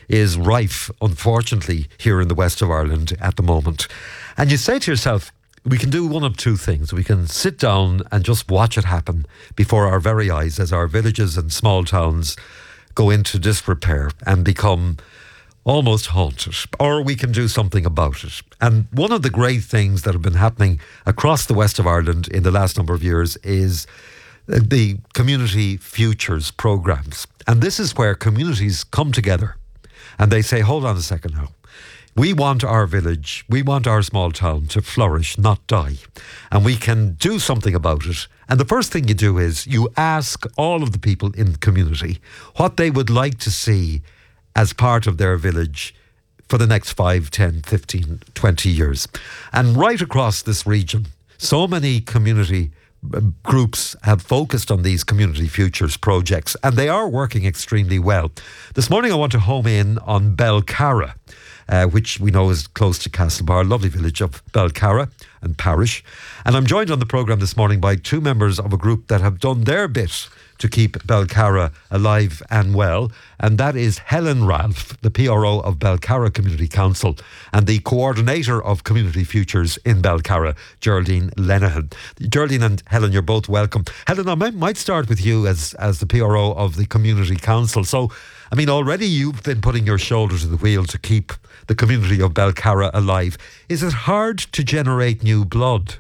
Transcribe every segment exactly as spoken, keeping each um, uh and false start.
is rife, unfortunately, here in the west of Ireland at the moment. And you say to yourself, we can do one of two things. We can sit down and just watch it happen before our very eyes as our villages and small towns go into disrepair and become almost haunted, or we can do something about it. And one of the great things that have been happening across the west of Ireland in the last number of years is the Community Futures programmes. And this is where communities come together and they say, hold on a second now. We want our village, we want our small town to flourish, not die. And we can do something about it. And the first thing you do is you ask all of the people in the community what they would like to see as part of their village for the next five, ten, fifteen, twenty years. And right across this region, so many community groups have focused on these Community Futures projects, and they are working extremely well. This morning I want to home in on Belcarra, uh, which we know is close to Castlebar, lovely village of Belcarra and parish. And I'm joined on the programme this morning by two members of a group that have done their bit to keep Belcarra alive and well, and that is Helen Ralph, the P R O of Belcarra Community Council, and the coordinator of Community Futures in Belcarra, Geraldine Lenihan. Geraldine and Helen, you're both welcome. Helen, I might start with you as, as the P R O of the Community Council. So, I mean, already you've been putting your shoulder to the wheel to keep the community of Belcarra alive. Is it hard to generate new blood?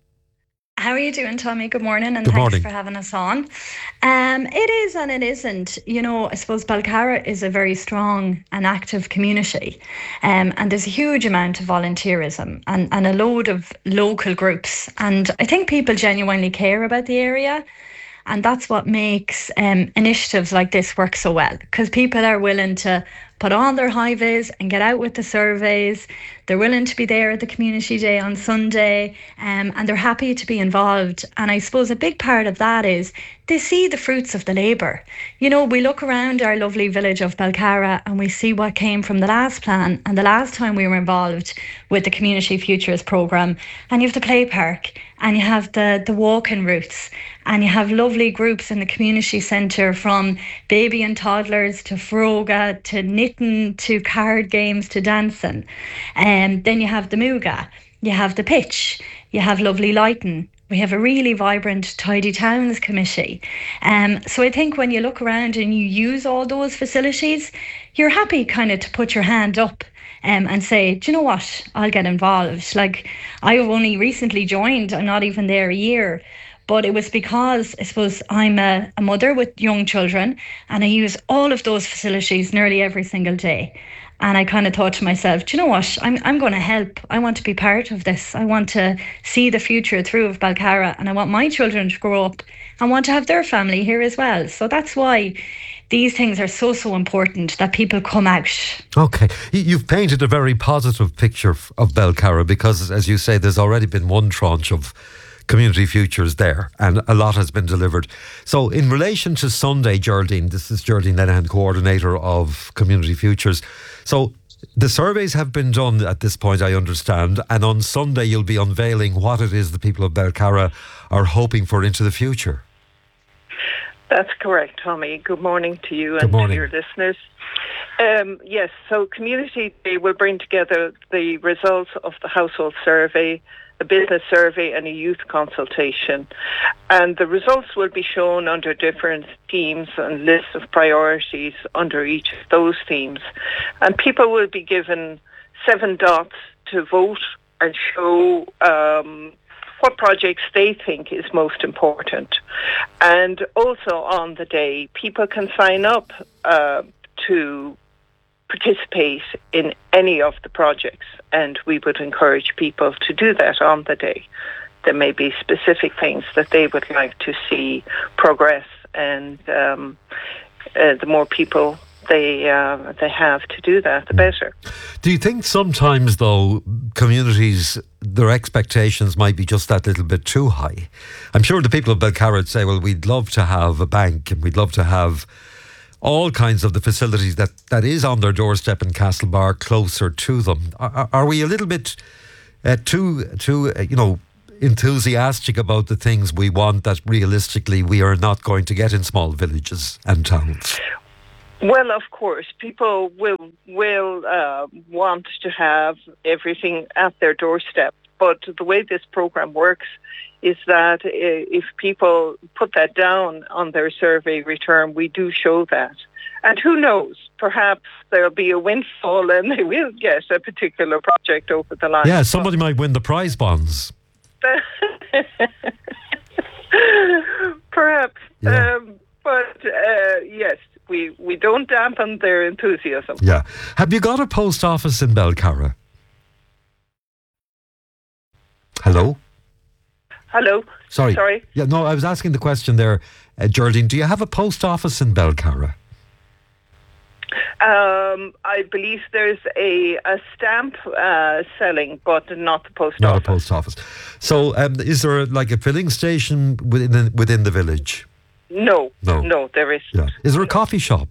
How are you doing, Tommy? Good morning, and Good thanks morning. for having us on. Um, it is and it isn't. You know, I suppose Belcarra is a very strong and active community, um, and there's a huge amount of volunteerism and, and a load of local groups. And I think people genuinely care about the area. And that's what makes um, initiatives like this work so well, because people are willing to put on their high vis and get out with the surveys. They're willing to be there at the community day on Sunday, um, and they're happy to be involved. And I suppose a big part of that is they see the fruits of the labour. You know, we look around our lovely village of Belcarra and we see what came from the last plan and the last time we were involved with the Community Futures programme. And you have the play park, and you have the, the walking routes, and you have lovely groups in the community centre, from baby and toddlers to froga to knitting to card games to dancing. And um, then you have the Muga, you have the pitch, you have lovely lighting. We have a really vibrant Tidy Towns committee. Um, so I think when you look around and you use all those facilities, you're happy kind of to put your hand up um, and say, do you know what, I'll get involved. Like, I've only recently joined, I'm not even there a year. But it was because, I suppose, I'm a, a mother with young children, and I use all of those facilities nearly every single day. And I kind of thought to myself, do you know what, I'm I'm going to help. I want to be part of this. I want to see the future through of Belcarra, and I want my children to grow up and want to have their family here as well. So that's why these things are so, so important, that people come out. Okay. You've painted a very positive picture of Belcarra because, as you say, there's already been one tranche of Community Futures there, and a lot has been delivered. So in relation to Sunday, Geraldine, this is Geraldine Lenihan, coordinator of Community Futures. So the surveys have been done at this point, I understand, and on Sunday you'll be unveiling what it is the people of Belcarra are hoping for into the future. That's correct, Tommy. Good morning to you Good and morning. to your listeners. Um, yes, so Community Day will bring together the results of the household survey, a business survey and a youth consultation. And the results will be shown under different themes and lists of priorities under each of those themes. And people will be given seven dots to vote and show um, what projects they think is most important. And also on the day, people can sign up uh, to participate in any of the projects, and we would encourage people to do that on the day. There may be specific things that they would like to see progress, and um, uh, the more people they uh, they have to do that, the better. Do you think sometimes, though, communities, their expectations might be just that little bit too high? I'm sure the people of Belcarra would say, well, we'd love to have a bank and we'd love to have all kinds of the facilities that, that is on their doorstep in Castlebar closer to them. Are, are we a little bit uh, too, too uh, you know, enthusiastic about the things we want that realistically we are not going to get in small villages and towns? Well, of course, people will will uh, want to have everything at their doorstep. But the way this program works is that if people put that down on their survey return, we do show that. And who knows, perhaps there'll be a windfall and they will get a particular project over the line. Yeah, somebody might win the prize bonds. Perhaps. Yeah. Um, but uh, yes, we, we don't dampen their enthusiasm. Yeah. Have you got a post office in Belcarra? Hello? Hello? Sorry. Sorry? Yeah, no, I was asking the question there, uh, Geraldine. Do you have a post office in Belcarra? Um, I believe there's a, a stamp uh, selling, but not the post Not office. a post office. So um, is there like a filling station within the, within the village? No. No. No, there is. Yeah. Is there a coffee shop?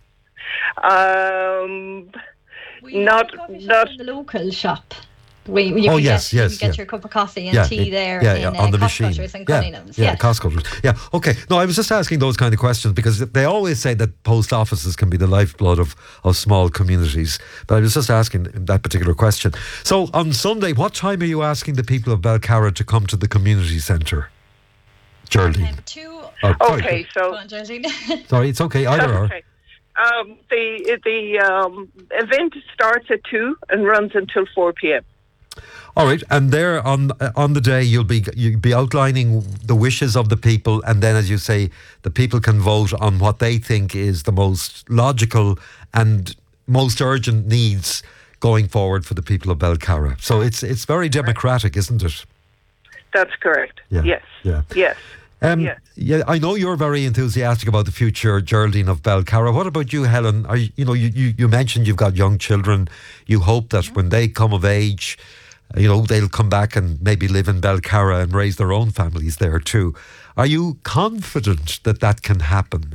Um, We have not, a coffee shop not, in the local shop. We, you Oh, can yes, get, you yes, can get yeah. your cup of coffee and Yeah, tea it- there yeah, in yeah, uh, on the cost machine. cutters and Yeah, Cunningham's. yeah, Yeah. cost cutters. Yeah, okay. No, I was just asking those kind of questions because they always say that post offices can be the lifeblood of, of small communities. But I was just asking that particular question. So on Sunday, what time are you asking the people of Belcarra to come to the community centre? Geraldine. Um, two. Oh, sorry. okay, Go so... on, Geraldine. Sorry, it's okay. Either or. Okay. Um, the the um, event starts at two and runs until four p.m. All right, and there on on the day you'll be you'll be outlining the wishes of the people, and then, as you say, the people can vote on what they think is the most logical and most urgent needs going forward for the people of Belcarra. So it's it's very democratic, isn't it? That's correct. Yeah. Yes. Yeah. Yes. Um, Yes. Yeah, I know you're very enthusiastic about the future, Geraldine, of Belcarra. What about you, Helen? Are you, you know, you, you, you mentioned you've got young children. You hope that when they come of age, you know, they'll come back and maybe live in Belcarra and raise their own families there too. Are you confident that that can happen?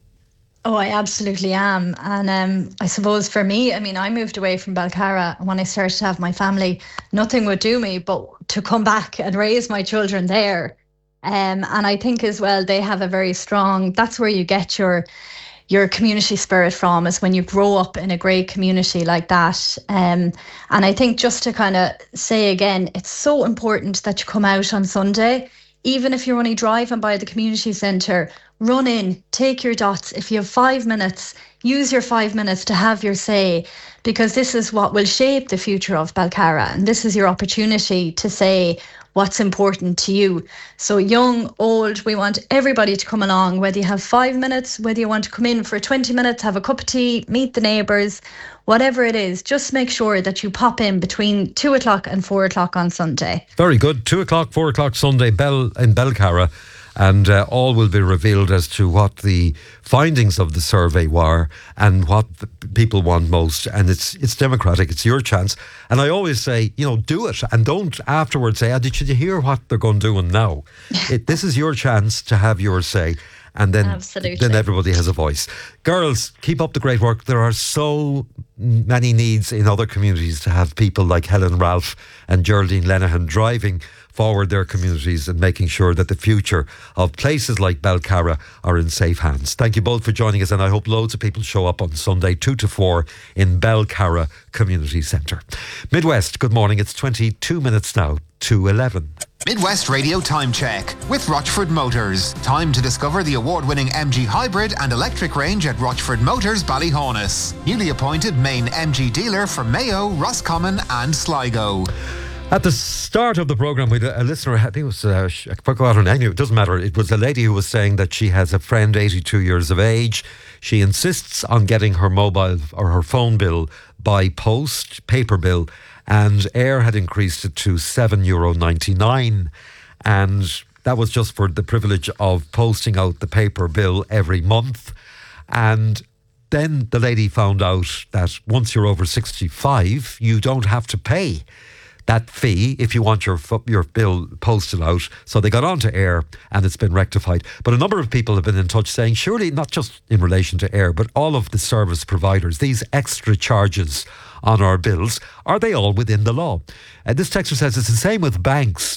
Oh, I absolutely am. And um, I suppose for me, I mean, I moved away from Belcarra, and when I started to have my family, nothing would do me but to come back and raise my children there. Um, and I think as well, they have a very strong, that's where you get your your community spirit from, is when you grow up in a great community like that. Um, and I think just to kind of say again, it's so important that you come out on Sunday, even if you're only driving by the community centre, run in, take your dots. If you have five minutes, use your five minutes to have your say, because this is what will shape the future of Belcarra. And this is your opportunity to say what's important to you. So young, old, we want everybody to come along, whether you have five minutes, whether you want to come in for twenty minutes, have a cup of tea, meet the neighbours, whatever it is, just make sure that you pop in between two o'clock and four o'clock on Sunday. Very good. Two o'clock, four o'clock Sunday, Bell in Belcarra. And uh, all will be revealed as to what the findings of the survey were and what the people want most. And it's it's democratic. It's your chance. And I always say, you know, do it. And don't afterwards say, oh, did you hear what they're going to do now? it, this is your chance to have your say. And then, Absolutely. then everybody has a voice. Girls, keep up the great work. There are so many needs in other communities to have people like Helen Ralph and Geraldine Lenihan driving forward their communities and making sure that the future of places like Belcarra are in safe hands. Thank you both for joining us, and I hope loads of people show up on Sunday two to four in Belcarra Community Centre. Midwest, good morning. It's twenty-two minutes now to eleven. Midwest Radio Time Check with Rochford Motors. Time to discover the award-winning M G Hybrid and electric range at Rochford Motors Ballyhonus. Newly appointed main M G dealer for Mayo, Roscommon and Sligo. At the start of the programme, we had a listener, I think it was, uh, I forgot her name, it doesn't matter. It was a lady who was saying that she has a friend, eighty-two years of age. She insists on getting her mobile or her phone bill by post, paper bill, and Air had increased it to seven euro ninety-nine. And that was just for the privilege of posting out the paper bill every month. And then the lady found out that once you're over sixty-five, you don't have to pay that fee if you want your your bill posted out. So they got on to Air and it's been rectified. But a number of people have been in touch saying, surely not just in relation to Air, but all of the service providers, these extra charges on our bills, are they all within the law? Uh, this texter says it's the same with banks.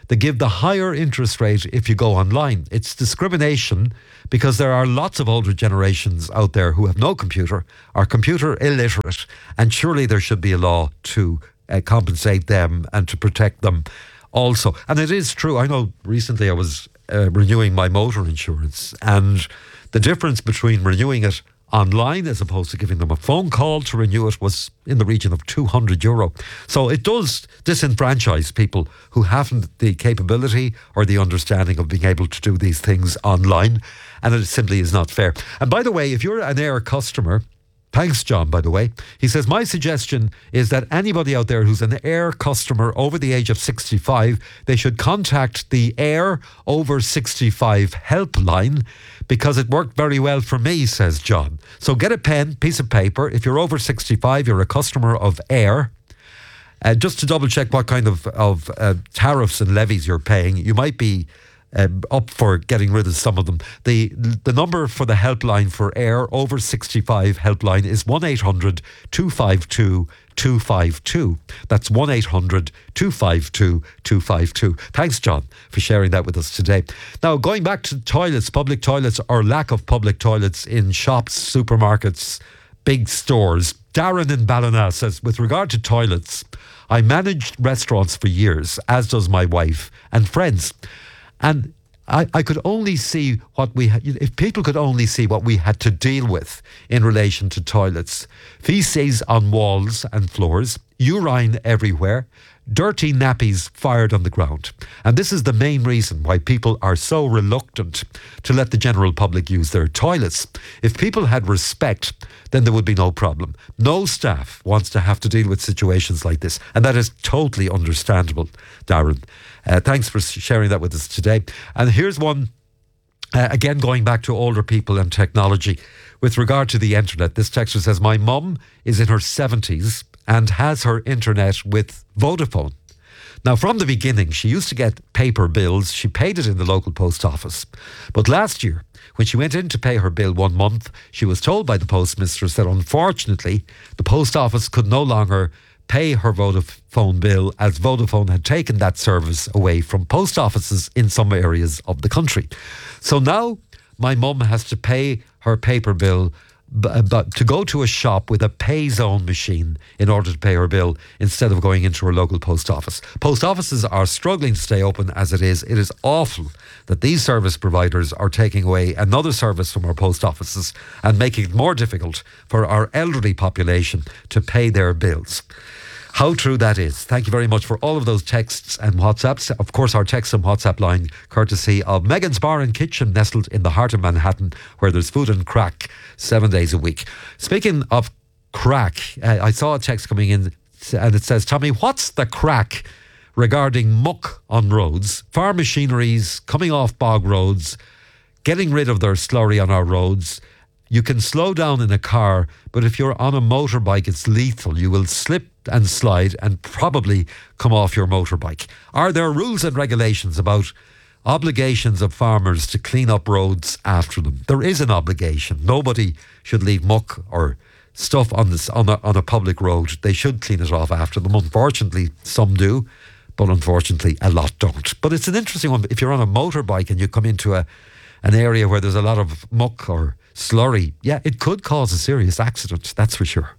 they give the higher interest rate if you go online. It's discrimination because there are lots of older generations out there who have no computer, are computer illiterate, and surely there should be a law to uh, compensate them and to protect them also. And it is true, I know recently I was uh, renewing my motor insurance, and the difference between renewing it online as opposed to giving them a phone call to renew it was in the region of two hundred euro. So it does disenfranchise people who haven't the capability or the understanding of being able to do these things online, and it simply is not fair. And by the way, if you're an Air customer, thanks, John, by the way. He says, my suggestion is that anybody out there who's an Air customer over the age of sixty-five, they should contact the Air over sixty-five helpline because it worked very well for me, says John. So get a pen, piece of paper. If you're over sixty-five, you're a customer of Air. Uh, just to double check what kind of, of uh, tariffs and levies you're paying. You might be Uh, up for getting rid of some of them. The the number for the helpline for Air over sixty-five helpline is one eight hundred two five two two five two. That's one eight hundred two five two two five two. Thanks, John, for sharing that with us today. Now, going back to toilets, public toilets or lack of public toilets in shops, supermarkets, big stores. Darren in Ballina says, with regard to toilets, I managed restaurants for years, as does my wife and friends. And I, I could only see what we had, if people could only see what we had to deal with in relation to toilets. Feces on walls and floors, urine everywhere, dirty nappies fired on the ground. And this is the main reason why people are so reluctant to let the general public use their toilets. If people had respect, then there would be no problem. No staff wants to have to deal with situations like this. And that is totally understandable, Darren. Uh, thanks for sharing that with us today. And here's one, uh, again, going back to older people and technology. With regard to the internet, this texter says, my mum is in her seventies and has her internet with Vodafone. Now, from the beginning, she used to get paper bills. She paid it in the local post office. But last year, when she went in to pay her bill one month, she was told by the postmistress that unfortunately, the post office could no longer pay her Vodafone bill as Vodafone had taken that service away from post offices in some areas of the country. So now my mum has to pay her paper bill but, but to go to a shop with a pay zone machine in order to pay her bill instead of going into her local post office. Post offices are struggling to stay open as it is. It is awful that these service providers are taking away another service from our post offices and making it more difficult for our elderly population to pay their bills. How true that is. Thank you very much for all of those texts and WhatsApps. Of course, our text and WhatsApp line, courtesy of Megan's Bar and Kitchen, nestled in the heart of Manhattan, where there's food and crack seven days a week. Speaking of crack, uh, I saw a text coming in and it says, Tommy, what's the crack regarding muck on roads? Farm machineries coming off bog roads, getting rid of their slurry on our roads. You can slow down in a car, but if you're on a motorbike, it's lethal. You will slip and slide and probably come off your motorbike. Are there rules and regulations about obligations of farmers to clean up roads after them? There is an obligation. Nobody should leave muck or stuff on this on a, on a public road. They should clean it off after them. Unfortunately, some do, but unfortunately, a lot don't. But it's an interesting one. If you're on a motorbike and you come into a an area where there's a lot of muck or slurry, yeah, it could cause a serious accident, that's for sure.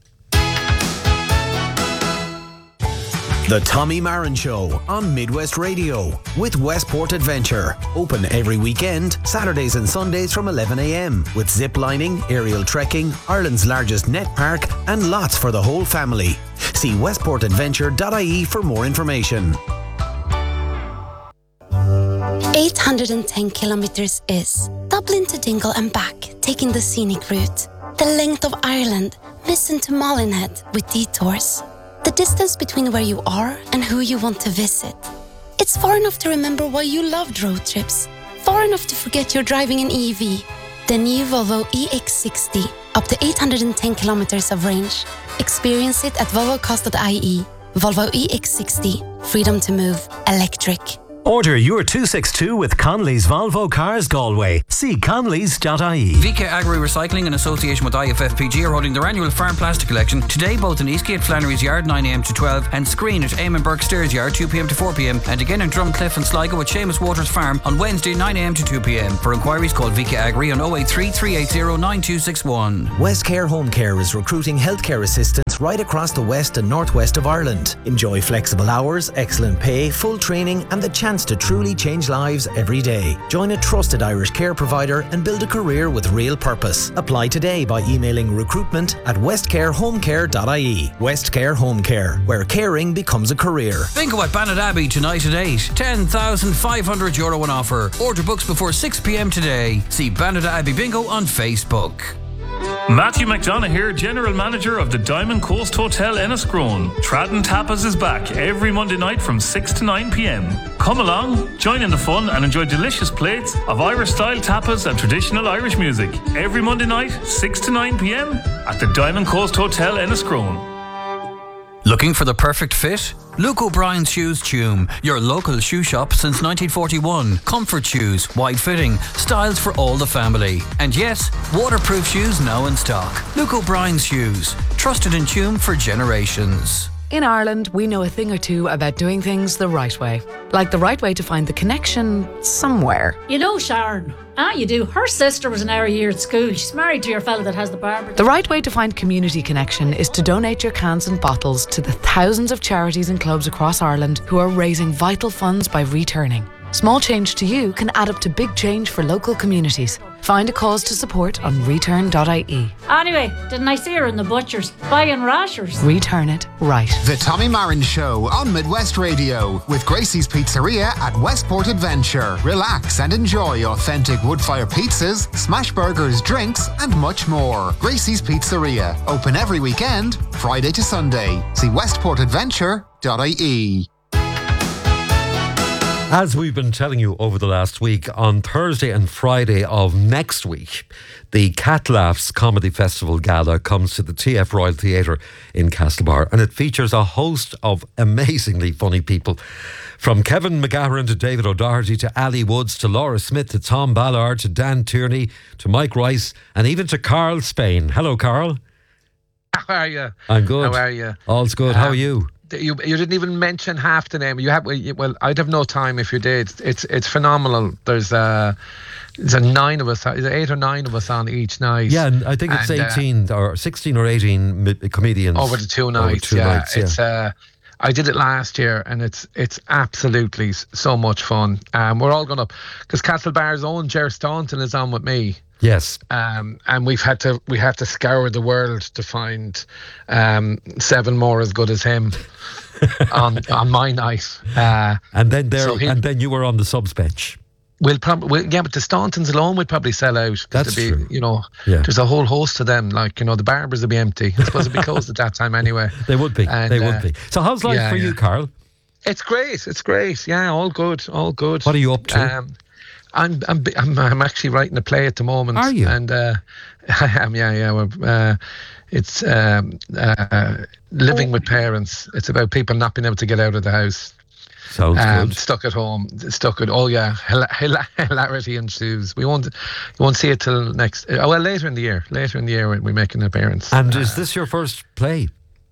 The Tommy Marin Show on Midwest Radio with Westport Adventure. Open every weekend, Saturdays and Sundays from eleven a m with zip lining, aerial trekking, Ireland's largest net park and lots for the whole family. See westport adventure dot I E for more information. eight hundred ten kilometers is Dublin to Dingle and back, taking the scenic route. The length of Ireland, listen to Molinhead with detours. The distance between where you are and who you want to visit. It's far enough to remember why you loved road trips. Far enough to forget you're driving an E V. The new Volvo E X sixty, up to eight hundred ten kilometers of range. Experience it at volvo cars dot I E. Volvo E X sixty, freedom to move, electric. Order your two sixty-two with Conley's Volvo Cars Galway. See conleys dot I E. V K Agri Recycling in association with I F F P G are holding their annual farm plastic collection today, both in Eastgate Flannery's Yard nine a m to twelve and Screen at Eamon Burke Stairs Yard two p m to four p m, and again in Drumcliff and Sligo at Seamus Waters Farm on Wednesday nine a m to two p m. For inquiries, call V K Agri on oh eight three, three eight zero, nine two six one. Westcare Home Care is recruiting healthcare assistants right across the west and northwest of Ireland. Enjoy flexible hours, excellent pay, full training and the chance to truly change lives every day. Join a trusted Irish care provider and build a career with real purpose. Apply today by emailing recruitment at westcare home care dot I E. Westcare Home Care, where caring becomes a career. Bingo at Bannet Abbey tonight at eight. ten thousand five hundred euro on offer. Order books before six p m today. See Bannet Abbey Bingo on Facebook. Matthew McDonough here, General Manager of the Diamond Coast Hotel Enniscrone. Tradden Tapas is back every Monday night from six to nine p m. Come along, join in the fun and enjoy delicious plates of Irish-style tapas and traditional Irish music. Every Monday night, six to nine p m at the Diamond Coast Hotel Enniscrone. Looking for the perfect fit? Luke O'Brien's Shoes Tume, your local shoe shop since nineteen forty-one. Comfort shoes, wide fitting, styles for all the family. And yes, waterproof shoes now in stock. Luke O'Brien's Shoes, trusted in Tume for generations. In Ireland, we know a thing or two about doing things the right way. Like the right way to find the connection somewhere. You know Sharon. Ah, you do. Her sister was an hour a year at school. She's married to your fella that has the barber. The right way to find community connection is to donate your cans and bottles to the thousands of charities and clubs across Ireland who are raising vital funds by returning. Small change to you can add up to big change for local communities. Find a cause to support on return dot I E. Anyway, didn't I see her in the butcher's buying rashers? Return it right. The Tommy Marin Show on Midwest Radio with Gracie's Pizzeria at Westport Adventure. Relax and enjoy authentic wood-fire pizzas, smash burgers, drinks and much more. Gracie's Pizzeria, open every weekend, Friday to Sunday. See westport adventure dot I E. As we've been telling you over the last week, on Thursday and Friday of next week, the Cat Laughs Comedy Festival Gala comes to the T F Royal Theatre in Castlebar, and it features a host of amazingly funny people. From Kevin McGahern to David O'Doherty to Ali Woods to Laura Smith to Tom Ballard to Dan Tierney to Mike Rice and even to Carl Spain. Hello, Carl. How are you? I'm good. How are you? All's good. Um, How are you? You you didn't even mention half the name. You have well, I'd have no time if you did. It's it's phenomenal. There's uh there's a nine of us, there's eight or nine of us on each night. Yeah, and I think it's and, eighteen uh, or sixteen or eighteen mi- comedians over the two nights. Two yeah, nights, yeah, it's uh, I did it last year, and it's it's absolutely so much fun. Um, we're all going up because Castlebar's own Ger Staunton is on with me. Yes. Um, and we've had to we had to scour the world to find um, seven more as good as him on on my night. Uh, and then there, so and then you were on the subs bench. We'll probably we'll, yeah, but the Stauntons alone would probably sell out. That's be, true. You know, yeah. There's a whole host of them. Like you know, the barbers would be empty. I suppose it'd be closed at that time anyway. They would be. And, they uh, would be. So how's life yeah, for you, yeah. Carl? It's great. It's great. Yeah, all good. All good. What are you up to? Um, I'm I'm I'm I'm actually writing a play at the moment. Are you? And uh, I am. Yeah, yeah. We're, uh, it's um, uh, living with parents. It's about people not being able to get out of the house. Sounds um, good. Stuck at home. Stuck at. Oh yeah, Hila- Hila- hilarity ensues. We won't. You won't see it till next. Oh well, later in the year. Later in the year when we make an appearance. And uh, is this your first play?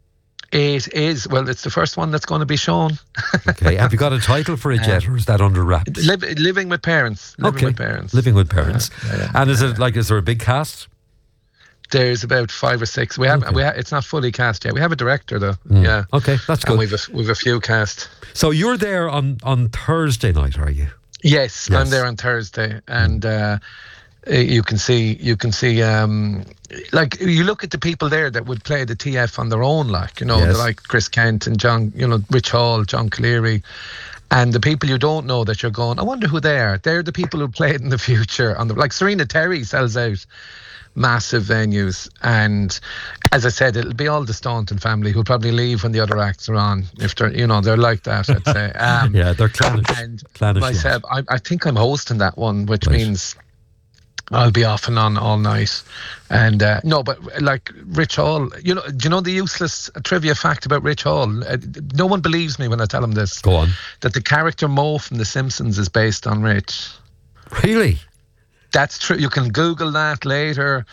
It is. Well, it's the first one that's going to be shown. Okay. Have you got a title for it yet, or is that under wraps? Live, living with parents. Living okay. with parents. Living with parents. Yeah, yeah, and is it like? Is there a big cast? There's about five or six. We have. Okay. We ha- It's not fully cast yet. We have a director though. Mm. Yeah. Okay, that's good. And we've a, we've a few cast. So you're there on on Thursday night, are you? Yes, yes. I'm there on Thursday, and. Uh, You can see, you can see, um, like you look at the people there that would play the T F on their own, like you know, yes. like Chris Kent and John, you know, Rich Hall, John Cleary, and the people you don't know that you're going. I wonder who they are. They're the people who play it in the future. On the like Serena Terry sells out massive venues, and as I said, it'll be all the Staunton family who'll probably leave when the other acts are on. If they're, you know, they're like that, I'd say. Um, yeah, they're clannish. And clannish myself, I, I think I'm hosting that one, which right. means. I'll be off and on all night. And uh, no, but like Rich Hall, you know, do you know the useless trivia fact about Rich Hall? Uh, no one believes me when I tell them this. Go on. That the character Mo from The Simpsons is based on Rich. Really? That's true. You can Google that later.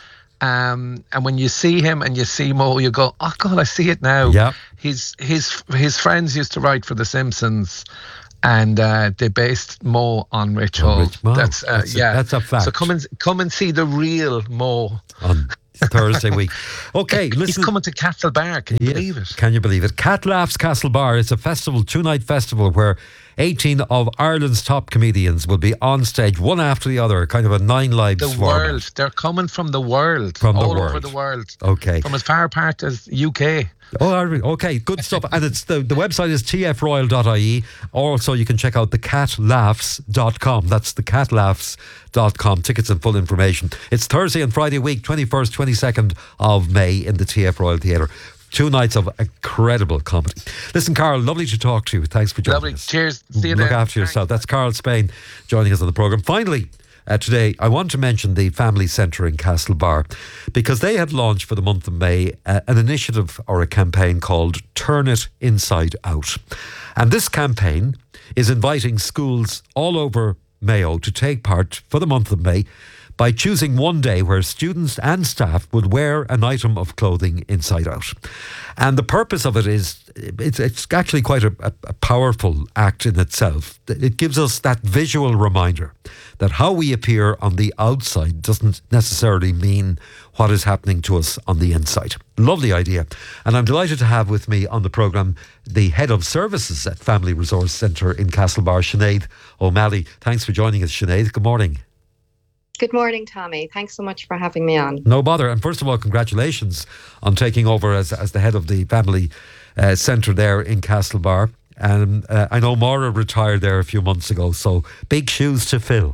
Um, and when you see him and you see Mo, you go, oh God, I see it now. Yeah. His his his friends used to write for The Simpsons. And uh, they based Mo on Rich Hall. Rich Mo. That's uh, That's a- yeah. that's a fact. So come and come and see the real Mo on Thursday week. Okay, listen. He's coming to Castlebar. Can you Yes. believe it? Can you believe it? Cat Laughs Castlebar. It's a festival, two-night festival where eighteen of Ireland's top comedians will be on stage, one after the other, kind of a nine lives The format. world. They're coming from the world. From the all world. over the world. Okay. From as far apart as U K. Oh, are we? Okay, good stuff. And it's the, the website is t f royal dot i e. Also, you can check out the cat laughs dot com. That's the cat laughs dot com. Tickets and full information. It's Thursday and Friday week, twenty-first, twenty-second of May in the T F Royal Theatre. Two nights of incredible comedy. Listen, Carl, lovely to talk to you. Thanks for joining Lovely. us. Cheers. See you Look then. after yourself. That's Carl Spain joining us on the programme. Finally, Uh, today, I want to mention the Family Centre in Castlebar because they have launched for the month of May uh, an initiative or a campaign called Turn It Inside Out. And this campaign is inviting schools all over Mayo to take part for the month of May by choosing one day where students and staff would wear an item of clothing inside out. And the purpose of it is, it's, it's actually quite a, a, a powerful act in itself. It gives us that visual reminder that how we appear on the outside doesn't necessarily mean what is happening to us on the inside. Lovely idea. And I'm delighted to have with me on the programme the Head of Services at Family Resource Centre in Castlebar, Sinead O'Malley. Thanks for joining us, Sinead. Good morning. Good morning, Tommy. Thanks so much for having me on. No bother. And first of all, congratulations on taking over as, as the head of the Family uh, Centre there in Castlebar. And uh, I know Maura retired there a few months ago, so big shoes to fill.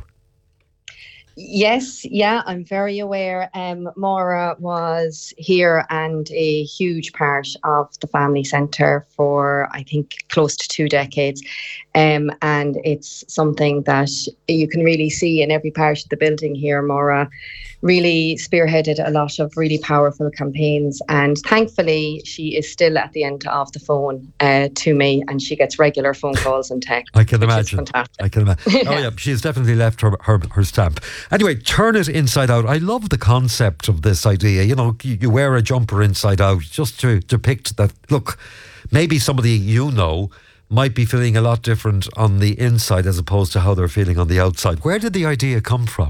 Yes, yeah, I'm very aware. Um, Maura was here and a huge part of the Family Centre for, I think, close to two decades. Um, and it's something that you can really see in every part of the building here. Maura really spearheaded a lot of really powerful campaigns. And thankfully, she is still at the end of the phone uh, to me, and she gets regular phone calls and texts. I can which is imagine. fantastic. I can imagine. Oh yeah, she's definitely left her, her her stamp. Anyway, turn it inside out. I love the concept of this idea. You know, you, you wear a jumper inside out just to depict that, look, maybe somebody you know might be feeling a lot different on the inside as opposed to how they're feeling on the outside. Where did the idea come from?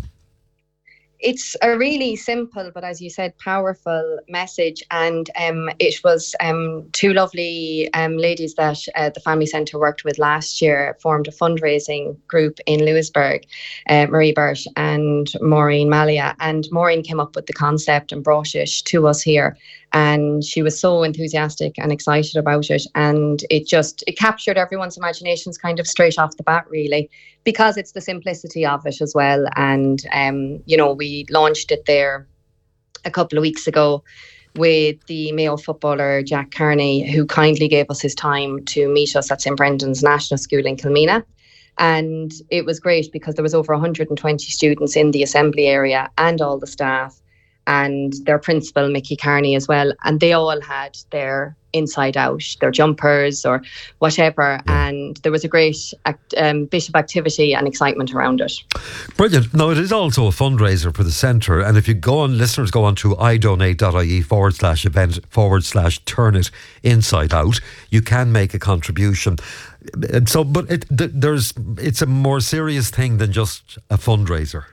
It's a really simple, but as you said, powerful message. And um, it was um, two lovely um, ladies that uh, the Family Centre worked with last year, formed a fundraising group in Lewisburg, uh, Marie Birch and Maureen Malia. And Maureen came up with the concept and brought it to us here. And she was so enthusiastic and excited about it. And it just, it captured everyone's imaginations kind of straight off the bat, really, because it's the simplicity of it as well. And, um, you know, we launched it there a couple of weeks ago with the Mayo footballer Jack Kearney, who kindly gave us his time to meet us at Saint Brendan's National School in Kilmena. And it was great because there was over one hundred twenty students in the assembly area and all the staff, and their principal, Mickey Kearney, as well. And they all had their inside out, their jumpers or whatever. And there was a great act, um, bit of activity and excitement around it. Brilliant. No, it is also a fundraiser for the centre. And if you go on, listeners go on to idonate.ie forward slash event forward slash turn it inside out, you can make a contribution. And so, but it, there's, it's a more serious thing than just a fundraiser.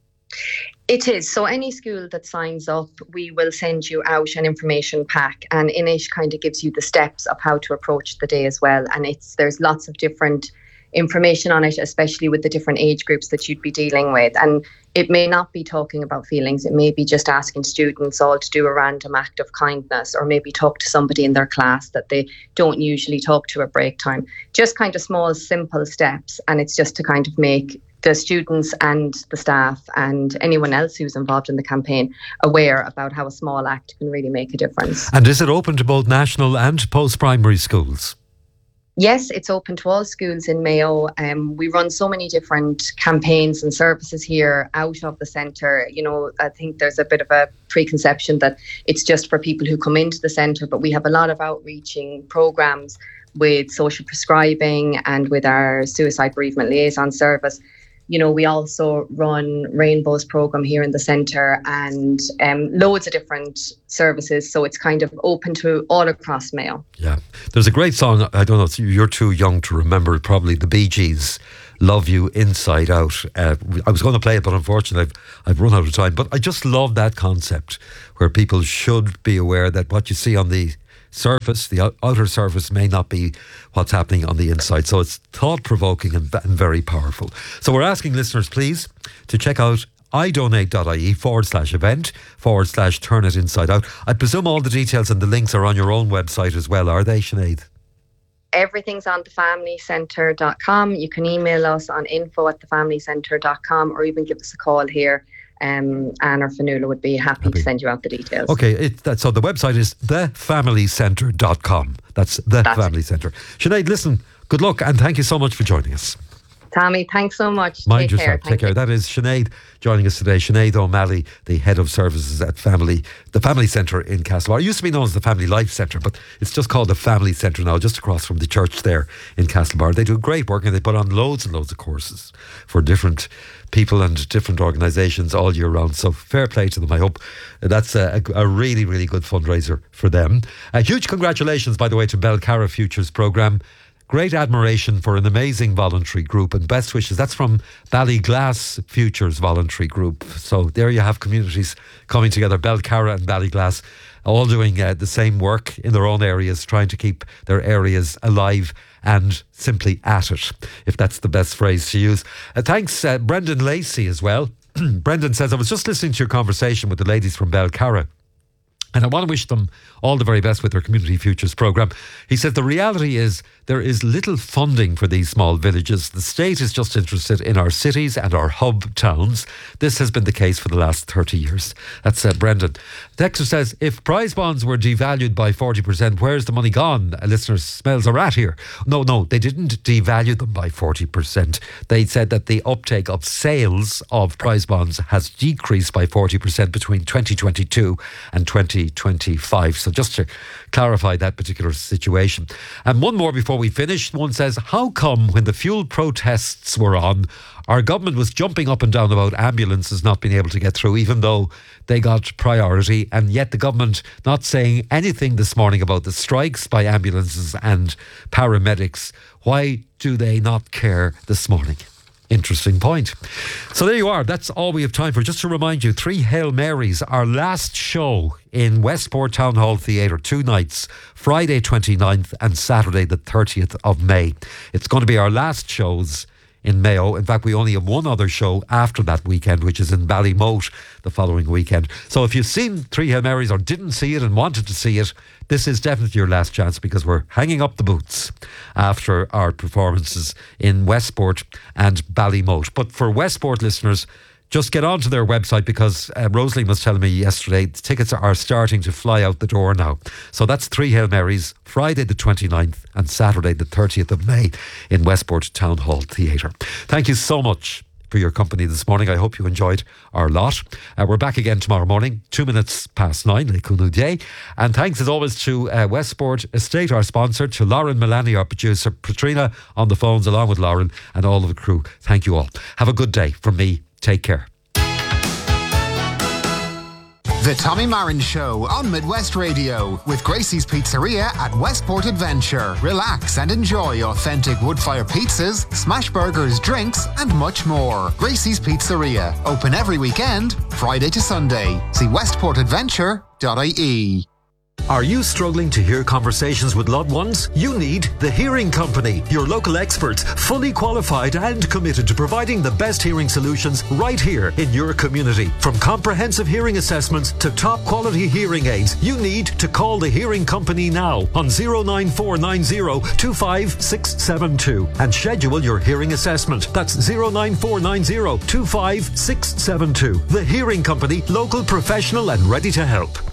It is. So any school that signs up, we will send you out an information pack, and in it kind of gives you the steps of how to approach the day as well. And it's there's lots of different information on it, especially with the different age groups that you'd be dealing with. And it may not be talking about feelings. It may be just asking students all to do a random act of kindness, or maybe talk to somebody in their class that they don't usually talk to at break time. Just kind of small, simple steps. And it's just to kind of make the students and the staff and anyone else who's involved in the campaign aware about how a small act can really make a difference. And is it open to both national and post-primary schools? Yes, it's open to all schools in Mayo. Um, we run so many different campaigns and services here out of the centre. You know, I think there's a bit of a preconception that it's just for people who come into the centre, but we have a lot of outreaching programmes with social prescribing and with our suicide bereavement liaison service. You know, we also run Rainbow's programme here in the centre and um, loads of different services. So it's kind of open to all across Mayo. Yeah. There's a great song, I don't know, you're too young to remember it, probably, the Bee Gees, Love You Inside Out. Uh, I was going to play it, but unfortunately I've, I've run out of time. But I just love that concept where people should be aware that what you see on the surface, the outer surface, may not be what's happening on the inside. So it's thought-provoking and, and very powerful. So we're asking listeners, please, to check out idonate.ie forward slash event forward slash turn it inside out. I presume all the details and the links are on your own website as well, are they, Sinead? Everything's on the family centre dot com. You can email us on info at the family centre dot com or even give us a call here. Um, Anne or Fanula would be happy, happy to send you out the details. Okay, it, that, so the website is the family centre dot com. That's the That's Family Centre. Sinead, listen, good luck and thank you so much for joining us. Tommy, thanks so much. Mind Take yourself. care. Take Thank care. you. That is Sinead joining us today. Sinead O'Malley, the head of services at Family, the Family Centre in Castlebar. It used to be known as the Family Life Centre, but it's just called the Family Centre now, just across from the church there in Castlebar. They do great work and they put on loads and loads of courses for different people and different organisations all year round. So fair play to them. I hope that's a, a really, really good fundraiser for them. A huge congratulations, by the way, to Belcarra Futures Programme. Great admiration for an amazing voluntary group and best wishes. That's from Ballyglass Futures Voluntary Group. So there you have communities coming together, Belcarra and Ballyglass, all doing uh, the same work in their own areas, trying to keep their areas alive and simply at it, if that's the best phrase to use. Uh, thanks, uh, Brendan Lacey as well. Brendan says, I was just listening to your conversation with the ladies from Belcarra, and I want to wish them all the very best with their Community Futures programme. He said the reality is there is little funding for these small villages. The state is just interested in our cities and our hub towns. This has been the case for the last thirty years. That's uh, Brendan. Dexter says, if prize bonds were devalued by forty percent, where's the money gone? A listener smells a rat here. No, no, they didn't devalue them by forty percent. They said that the uptake of sales of prize bonds has decreased by forty percent between twenty twenty-two and twenty twenty-five. So just to clarify that particular situation. And one more before we finish. One says, how come when the fuel protests were on, our government was jumping up and down about ambulances not being able to get through, even though they got priority, and yet the government not saying anything this morning about the strikes by ambulances and paramedics? Why do they not care this morning? Interesting point. So there you are. That's all we have time for. Just to remind you, Three Hail Marys, our last show in Westport Town Hall Theatre, two nights, Friday twenty-ninth and Saturday the thirtieth of May. It's going to be our last shows in Mayo. In fact, we only have one other show after that weekend, which is in Ballymote the following weekend. So if you've seen Three Hail Marys or didn't see it and wanted to see it, this is definitely your last chance, because we're hanging up the boots after our performances in Westport and Ballymote. But for Westport listeners, just get onto their website, because uh, Rosalie was telling me yesterday the tickets are starting to fly out the door now. So that's Three Hail Marys, Friday the twenty-ninth and Saturday the thirtieth of May in Westport Town Hall Theatre. Thank you so much for your company this morning. I hope you enjoyed our lot. Uh, we're back again tomorrow morning, two minutes past nine, Le Coup Day. And thanks as always to uh, Westport Estate, our sponsor, to Lauren Milani, our producer, Patrina on the phones along with Lauren and all of the crew. Thank you all. Have a good day from me. Take care. The Tommy Marin Show on Midwest Radio with Gracie's Pizzeria at Westport Adventure. Relax and enjoy authentic wood-fire pizzas, smash burgers, drinks and much more. Gracie's Pizzeria, open every weekend, Friday to Sunday. See westport adventure dot I E. Are you struggling to hear conversations with loved ones? You need The Hearing Company, your local experts, fully qualified and committed to providing the best hearing solutions right here in your community. From comprehensive hearing assessments to top quality hearing aids, you need to call The Hearing Company now on zero nine four nine zero two five six seven two and schedule your hearing assessment. That's zero nine four nine zero two five six seven two. The Hearing Company, local, professional and ready to help.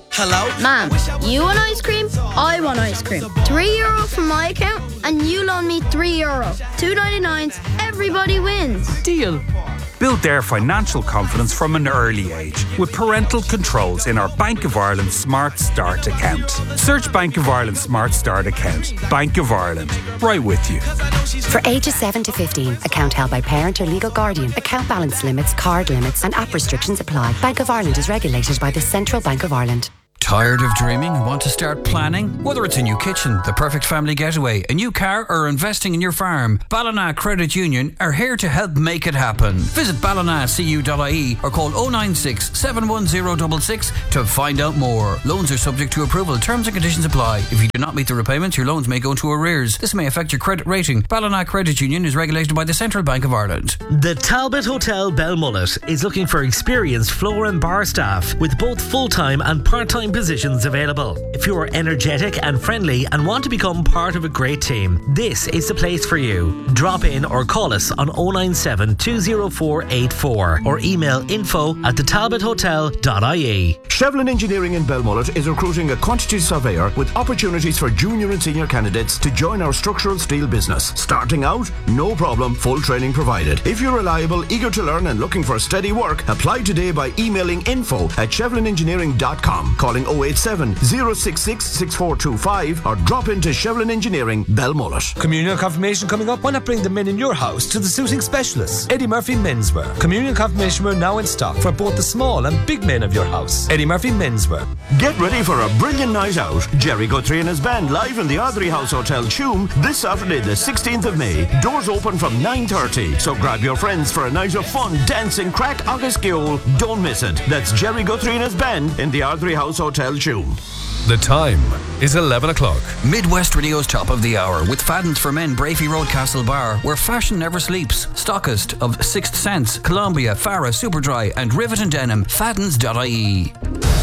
Hello? Ma'am, you want ice cream? I want ice cream. Three euro from my account and you loan me three euro. Two ninety-nines, everybody wins. Deal. Build their financial confidence from an early age with parental controls in our Bank of Ireland Smart Start account. Search Bank of Ireland Smart Start account. Bank of Ireland, right with you. For ages seven to fifteen, account held by parent or legal guardian, account balance limits, card limits and app restrictions apply. Bank of Ireland is regulated by the Central Bank of Ireland. Tired of dreaming and want to start planning? Whether it's a new kitchen, the perfect family getaway, a new car or investing in your farm, Ballina Credit Union are here to help make it happen. Visit ballina c u dot i e or call oh nine six, seven one zero six six to find out more. Loans are subject to approval. Terms and conditions apply. If you do not meet the repayments, your loans may go into arrears. This may affect your credit rating. Ballina Credit Union is regulated by the Central Bank of Ireland. The Talbot Hotel Belmullet is looking for experienced floor and bar staff with both full-time and part-time positions available. If you are energetic and friendly and want to become part of a great team, this is the place for you. Drop in or call us on oh nine seven, two oh four eight four or email info at the talbot hotel dot i e. Shevlin Engineering in Belmullet is recruiting a quantity surveyor with opportunities for junior and senior candidates to join our structural steel business. Starting out, no problem, full training provided. If you're reliable, eager to learn and looking for steady work, apply today by emailing info at shevlin engineering dot com, calling oh eight seven, oh six six, six four two five or drop into Shevlin Engineering, Belmullet. Communion confirmation coming up. Why not bring the men in your house to the suiting specialists? Eddie Murphy Menswear. Communion confirmation wear now in stock for both the small and big men of your house. Eddie Murphy Menswear. Get ready for a brilliant night out. Jerry Guthrie and his band live in the Ardrey House Hotel, Tuam this Saturday the sixteenth of May. Doors open from nine thirty, so grab your friends for a night of fun, dancing, crack, agus giol. Don't miss it. That's Jerry Guthrie and his band in the Ardrey House Hotel, Tuam. The time is eleven o'clock. Midwest Radio's Top of the Hour with Fadden's for Men, Brafey Road, Castle Bar, where fashion never sleeps. Stockist of Sixth Sense, Columbia, Farah, Superdry and Rivet and Denim. Faddens dot i e.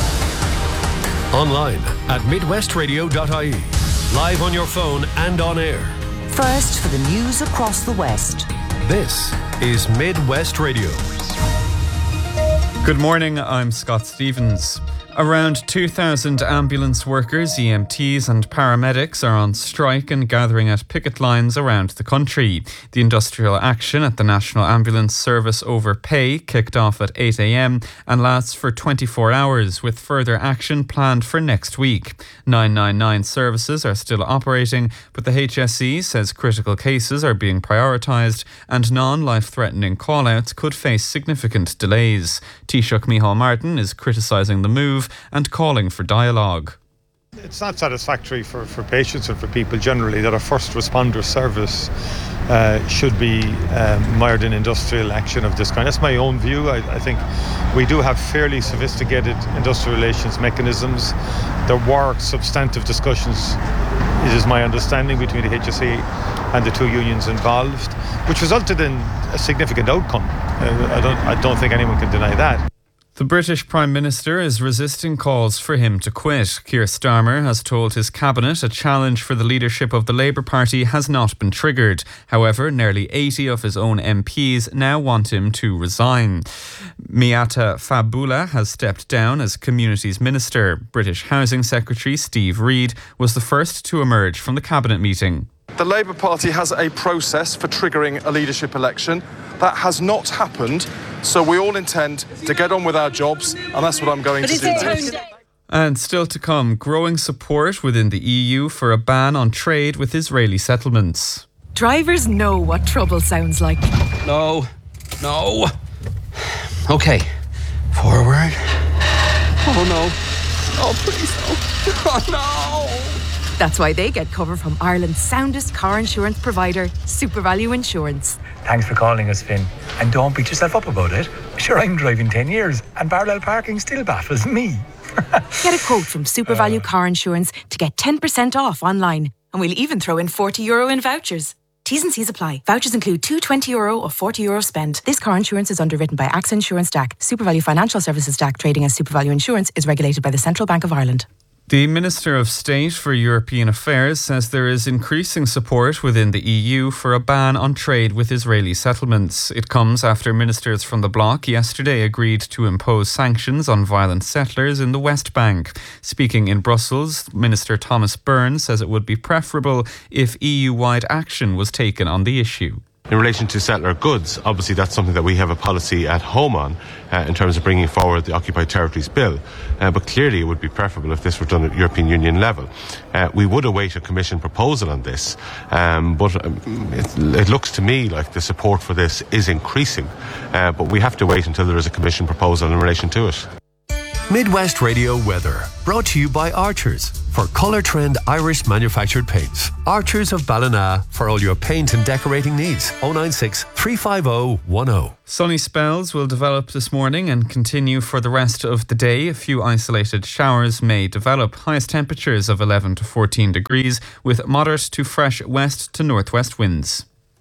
Online at midwest radio dot i e. Live on your phone and on air. First for the news across the West. This is Midwest Radio. Good morning, I'm Scott Stevens. Around two thousand ambulance workers, E M Ts and paramedics are on strike and gathering at picket lines around the country. The industrial action at the National Ambulance Service over pay kicked off at eight a.m. and lasts for twenty-four hours, with further action planned for next week. nine nine nine services are still operating, but the H S E says critical cases are being prioritised and non-life-threatening call-outs could face significant delays. Taoiseach Micheál Martin is criticising the move and calling for dialogue. It's not satisfactory for, for patients and for people generally that a first responder service uh, should be um, mired in industrial action of this kind. That's my own view. I, I think we do have fairly sophisticated industrial relations mechanisms. There were substantive discussions, it is my understanding, between the H S E and the two unions involved, which resulted in a significant outcome. Uh, I don't, I don't think anyone can deny that. The British Prime Minister is resisting calls for him to quit. Keir Starmer has told his cabinet a challenge for the leadership of the Labour Party has not been triggered. However, nearly eighty of his own M Ps now want him to resign. Miata Fabbullah has stepped down as Communities Minister. British Housing Secretary Steve Reid was the first to emerge from the cabinet meeting. The Labour Party has a process for triggering a leadership election. That has not happened, so we all intend to get on with our jobs, and that's what I'm going to do today. And still to come, growing support within the E U for a ban on trade with Israeli settlements. Drivers know what trouble sounds like. No, no. Okay, forward. Oh no. Oh please no. Oh no. That's why they get cover from Ireland's soundest car insurance provider, SuperValu Insurance. Thanks for calling us, Finn. And don't beat yourself up about it. Sure, I'm driving ten years and parallel parking still baffles me. Get a quote from SuperValu uh, Car Insurance to get ten percent off online. And we'll even throw in forty euro in vouchers. T's and C's apply. Vouchers include two twenty euro or forty euro spend. This car insurance is underwritten by AXA Insurance D A C. SuperValu Financial Services D A C, trading as SuperValu Insurance, is regulated by the Central Bank of Ireland. The Minister of State for European Affairs says there is increasing support within the E U for a ban on trade with Israeli settlements. It comes after ministers from the bloc yesterday agreed to impose sanctions on violent settlers in the West Bank. Speaking in Brussels, Minister Thomas Byrne says it would be preferable if E U-wide action was taken on the issue. In relation to settler goods, obviously that's something that we have a policy at home on uh, in terms of bringing forward the Occupied Territories Bill. Uh, but clearly it would be preferable if this were done at European Union level. Uh, we would await a Commission proposal on this, um, but um, it, it looks to me like the support for this is increasing. Uh, but we have to wait until there is a Commission proposal in relation to it. Midwest Radio weather, brought to you by Archers for Colour Trend Irish manufactured paints. Archers of Ballina for all your paint and decorating needs. oh nine six, three five oh, one oh. Sunny spells will develop this morning and continue for the rest of the day. A few isolated showers may develop. Highest temperatures of eleven to fourteen degrees with moderate to fresh west to northwest winds.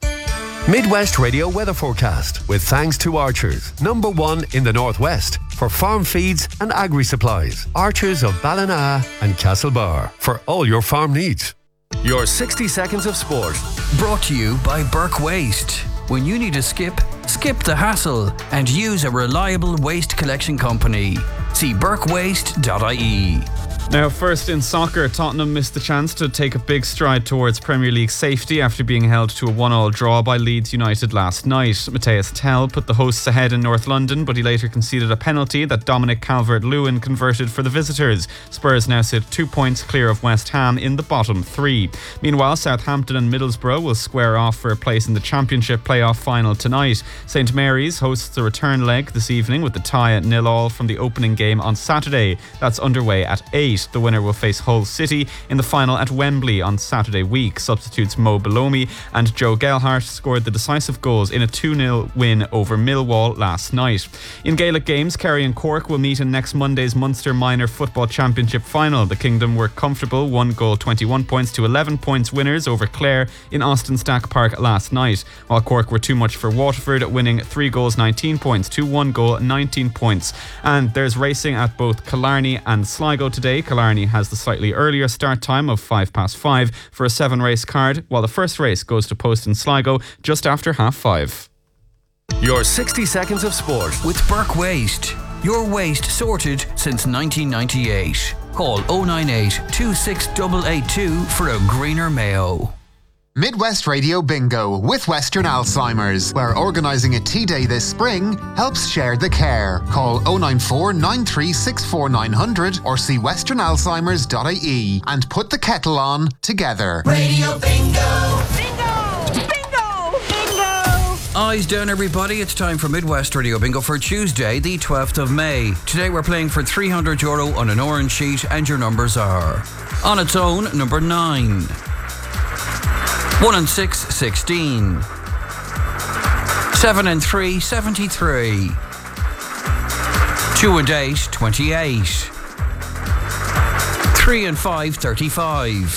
Midwest Radio weather forecast with thanks to Archers, number one in the northwest for farm feeds and agri supplies. Archers of Ballina and Castlebar for all your farm needs. Your sixty seconds of sport. Brought to you by Burke Waste. When you need a skip, skip the hassle and use a reliable waste collection company. See burke waste dot I E. Now, first in soccer, Tottenham missed the chance to take a big stride towards Premier League safety after being held to a one-all draw by Leeds United last night. Matthias Tell put the hosts ahead in North London, but he later conceded a penalty that Dominic Calvert-Lewin converted for the visitors. Spurs now sit two points clear of West Ham in the bottom three. Meanwhile, Southampton and Middlesbrough will square off for a place in the Championship playoff final tonight. St Mary's hosts the return leg this evening with the tie at nil-all from the opening game on Saturday. That's underway at eight. The winner will face Hull City in the final at Wembley on Saturday week. Substitutes Mo Belomi and Joe Gelhardt scored the decisive goals in a two nil win over Millwall last night. In Gaelic games, Kerry and Cork will meet in next Monday's Munster Minor Football Championship final. The Kingdom were comfortable one goal twenty-one points to eleven points winners over Clare in Austin Stack Park last night, while Cork were too much for Waterford, winning three goals nineteen points to one goal nineteen points. And there's racing at both Killarney and Sligo today. Killarney has the slightly earlier start time of five past five for a seven race card, while the first race goes to post in Sligo just after half five. Your sixty seconds of sport with Burke Waste. Your waste sorted since nineteen ninety-eight. Call oh nine eight, two six eight eight two for a greener Mayo. Midwest Radio Bingo with Western Alzheimer's, where organising a tea day this spring helps share the care. Call oh nine four, nine three six four, nine hundred or see western alzheimers dot I E and put the kettle on together. Radio Bingo! Bingo! Bingo! Bingo! Eyes down, everybody. It's time for Midwest Radio Bingo for Tuesday, the twelfth of May. Today we're playing for three hundred euro on an orange sheet, and your numbers are: on its own, number nine. One and six, sixteen. Seven and three, seventy-three. Two and eight, twenty-eight. Three and five, thirty-five.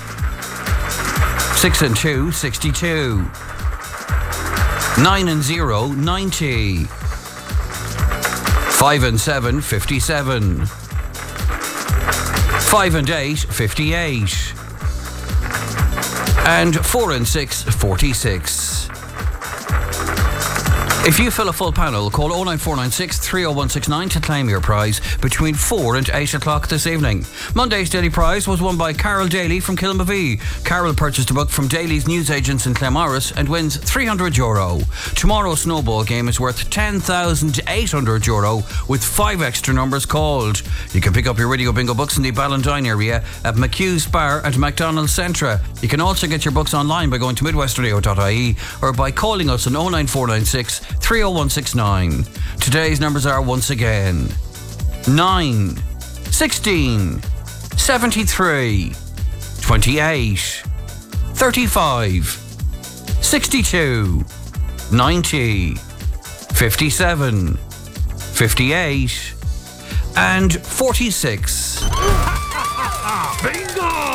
Six and two, sixty-two. Nine and zero, ninety. Five and seven, fifty-seven. Five and eight, fifty-eight. And four and six, forty-six. If you fill a full panel, call oh nine four nine six, three oh one six nine to claim your prize between four and eight o'clock this evening. Monday's daily prize was won by Carol Daly from Kilmavie. Carol purchased a book from Daly's newsagents in Claremorris and wins three hundred euro. Tomorrow's snowball game is worth ten thousand eight hundred euro with five extra numbers called. You can pick up your Radio Bingo books in the Ballindine area at McHugh's Bar at McDonald's Centra. You can also get your books online by going to midwest radio dot I E or by calling us on oh nine four nine six, three oh one six nine. Today's numbers are once again nine, sixteen, seventy-three, twenty-eight, thirty-five, sixty-two, ninety, fifty-seven, fifty-eight, and forty-six. Bingo! Bingo!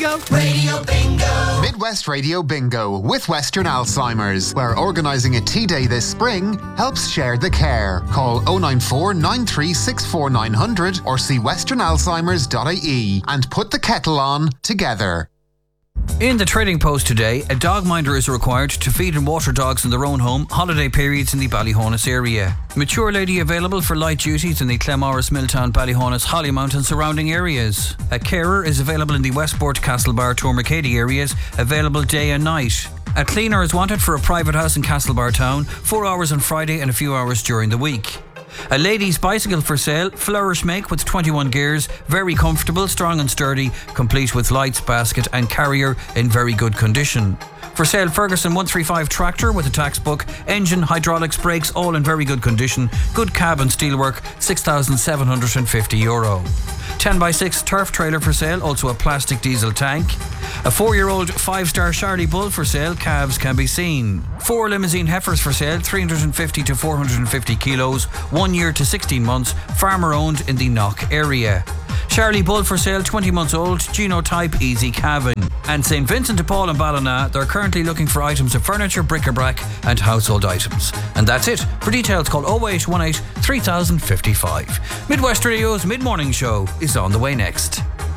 Bingo. Radio Bingo. Midwest Radio Bingo with Western Alzheimer's, where organising a tea day this spring helps share the care. Call oh nine four, nine three six four, nine hundred or see western alzheimers dot I E and put the kettle on together. In the Trading Post today, a dog minder is required to feed and water dogs in their own home holiday periods in the Ballyhonus area. Mature lady available for light duties in the Clemorris, Milltown, Ballyhonus, Hollymount and surrounding areas. A carer is available in the Westport, Castlebar, Tourmacady areas, available day and night. A cleaner is wanted for a private house in Castlebar Town, four hours on Friday and a few hours during the week. A lady's bicycle for sale, Flourish make with twenty-one gears, very comfortable, strong and sturdy, complete with lights, basket and carrier in very good condition. For sale, Ferguson one thirty-five tractor with a tax book, engine, hydraulics, brakes, all in very good condition, good cab and steelwork, six thousand seven hundred fifty euro. ten by six turf trailer for sale, also a plastic diesel tank. A four-year-old five-star Charlie Bull for sale, calves can be seen. Four limousine heifers for sale, three hundred fifty to four hundred fifty kilos, one year to sixteen months, farmer owned in the Knock area. Charlie Bull for sale, twenty months old, genotype, easy calving. And Saint Vincent de Paul and Ballina, they're currently looking for items of furniture, bric-a-brac and household items. And that's it. For details, call oh eight one eight, three thousand fifty-five. Midwest Radio's Mid-Morning Show is on the way next.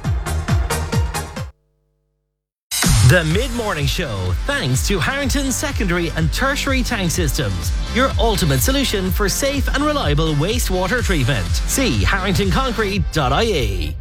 The Mid-Morning Show, thanks to Harrington Secondary and Tertiary Tank Systems, your ultimate solution for safe and reliable wastewater treatment. See harrington concrete dot I E.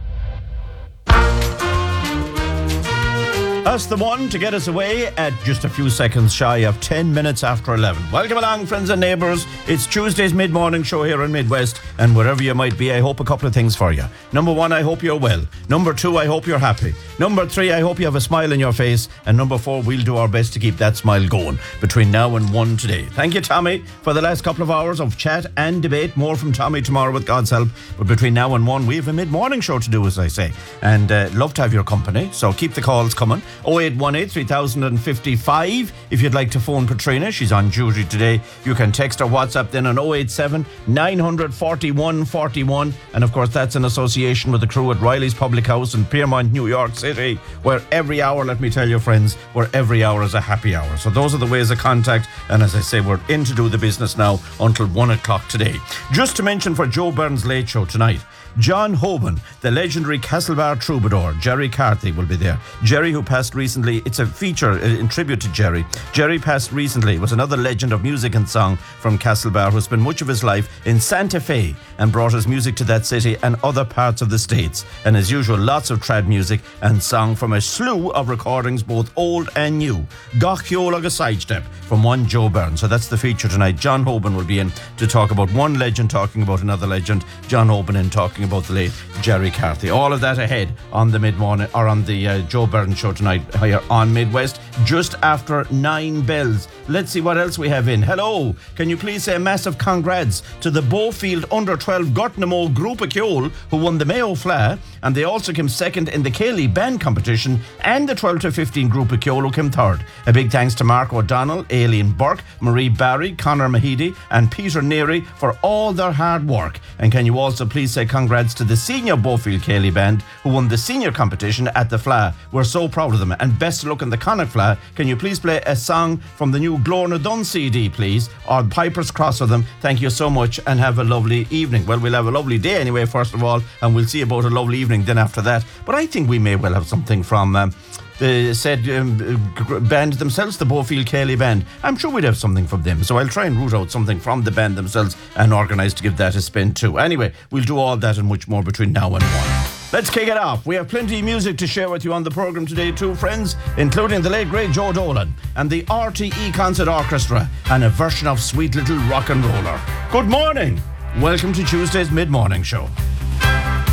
That's the one to get us away at just a few seconds shy of ten minutes after eleven. Welcome along, friends and neighbours. It's Tuesday's mid-morning show here in Midwest, and wherever you might be, I hope a couple of things for you. Number one, I hope you're well. Number two, I hope you're happy. Number three, I hope you have a smile on your face. And number four, we'll do our best to keep that smile going between now and one today. Thank you, Tommy, for the last couple of hours of chat and debate. More from Tommy tomorrow with God's help. But between now and one, we have a mid-morning show to do, as I say. And uh, love to have your company, so keep the calls coming. oh eight one eight, three thousand fifty-five. If you'd like to phone Patrina, she's on duty today. You can text or WhatsApp then on oh eight seven, nine four one, four one. And of course, that's in association with the crew at Riley's Public House in Piermont, New York City, where every hour, let me tell you, friends, where every hour is a happy hour. So those are the ways of contact. And as I say, we're in to do the business now until one o'clock today. Just to mention for Joe Byrne's Late Show tonight, John Hoban, the legendary Castlebar troubadour, Jerry Carthy will be there. Jerry, who passed recently, it's a feature in tribute to Jerry. Jerry passed recently, was another legend of music and song from Castlebar who spent much of his life in Santa Fe and brought his music to that city and other parts of the States. And as usual, lots of trad music and song from a slew of recordings, both old and new. Gach Heol a sidestep from one Joe Byrne. So that's the feature tonight. John Hoban will be in to talk about one legend talking about another legend. John Hoban in talking about the late Jerry Carthy. All of that ahead on the mid-morning, or on the uh, Joe Byrne show tonight here on Midwest, just after nine bells. Let's see what else we have in. Hello, can you please say a massive congrats to the Bowfield under twelve Gortnamo Group of Keol, who won the Mayo Fla, and they also came second in the Cayley Band competition, and the twelve to fifteen Group of Keol, who came third. A big thanks to Mark O'Donnell, Aileen Burke, Marie Barry, Conor Mahidi and Peter Neary for all their hard work. And can you also please say congrats to the senior Bowfield Cayley Band, who won the senior competition at the Fla. We're so proud of them, and best of luck in the Connacht Fla. Can you please play a song from the new Glorna Dunn C D, please, or Piper's Cross of them? Thank you so much, and have a lovely evening. Well, we'll have a lovely day anyway, first of all, and we'll see about a lovely evening then after that. But I think we may well have something from um, the said um, band themselves, the Bowfield Cayley Band. I'm sure we'd have something from them, so I'll try and root out something from the band themselves and organise to give that a spin too. Anyway, we'll do all that and much more between now and one. Let's kick it off. We have plenty of music to share with you on the programme today too, friends, including the late great Joe Dolan and the R T E Concert Orchestra and a version of Sweet Little Rock and Roller. Good morning. Welcome to Tuesday's Mid-Morning Show.